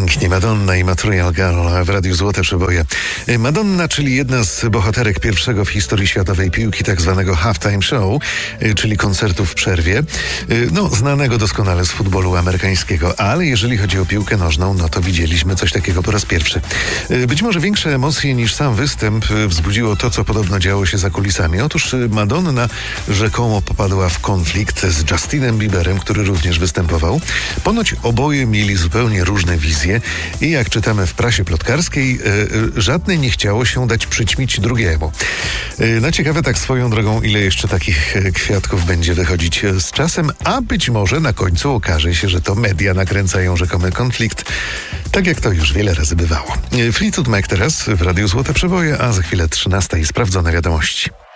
Pięknie, Madonna i Material Girl w Radiu Złote Przeboje. Madonna, czyli jedna z bohaterek pierwszego w historii światowej piłki tak zwanego halftime show, czyli koncertu w przerwie, znanego doskonale z futbolu amerykańskiego, ale jeżeli chodzi o piłkę nożną, no to widzieliśmy coś takiego po raz pierwszy. Być może większe emocje niż sam występ wzbudziło to, co podobno działo się za kulisami. Otóż Madonna rzekomo popadła w konflikt z Justinem Bieberem, który również występował. Ponoć oboje mieli zupełnie różne wizje i jak czytamy w prasie plotkarskiej, żadnej nie chciało się dać przyćmić drugiemu. No ciekawe tak swoją drogą, ile jeszcze takich kwiatków będzie wychodzić z czasem, a być może na końcu okaże się, że to media nakręcają rzekomy konflikt, tak jak to już wiele razy bywało. Fleetwood Mac teraz w Radiu Złote Przeboje, a za chwilę 13 i sprawdzone wiadomości.